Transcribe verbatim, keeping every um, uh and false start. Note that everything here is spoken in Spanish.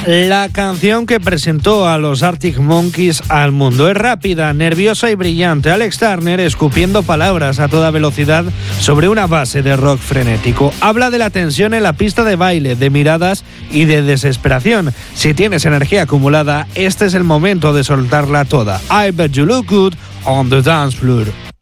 La canción que presentó a los Arctic Monkeys al mundo es rápida, nerviosa y brillante. Alex Turner escupiendo palabras a toda velocidad sobre una base de rock frenético. Habla de la tensión en la pista de baile, de miradas y de desesperación. Si tienes energía acumulada, este es el momento de soltarla toda. I bet you look good on the dance floor.